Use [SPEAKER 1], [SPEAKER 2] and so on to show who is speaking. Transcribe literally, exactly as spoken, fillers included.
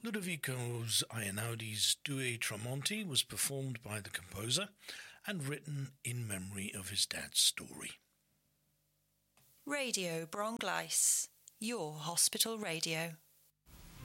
[SPEAKER 1] Ludovico Einaudi's Due Tramonti was performed by the composer and written in memory of his dad's story.
[SPEAKER 2] Radio Bronglais, your hospital radio.